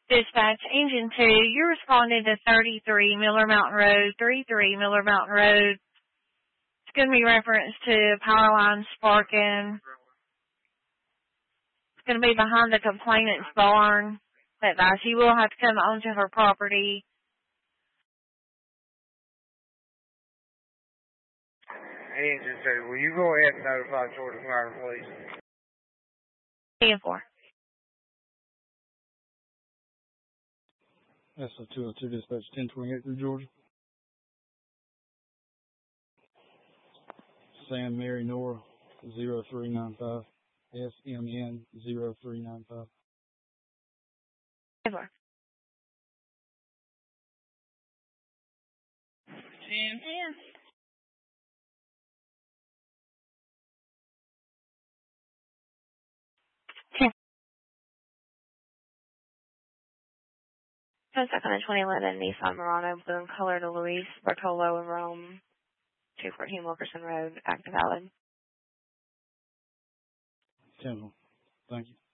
Dispatch, Engine 2, you're responding to 33 Miller Mountain Road, 33 Miller Mountain Road. It's going to be referenced to power line sparking. It's going to be behind the complainant's barn. Advice, you will have to come onto her property. Engine 2, will you go ahead and notify Georgia Fire and Police? 4. That's a 202 dispatch 1028 through Georgia. Sam Mary Nora 0395. SMN 0395. 4. 10. Second on 2011 Nissan Murano, blue in color to Luis Bartolo in Rome, 214 Wilkerson Road, active valid. 10. Thank you.